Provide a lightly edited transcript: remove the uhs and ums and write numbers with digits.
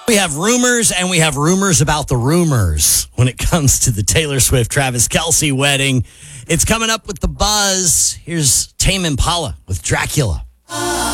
We have rumors, and we have rumors about the rumors when it comes to the Taylor Swift-Travis Kelce wedding. It's coming up with the buzz. Here's Tame Impala with Dracula.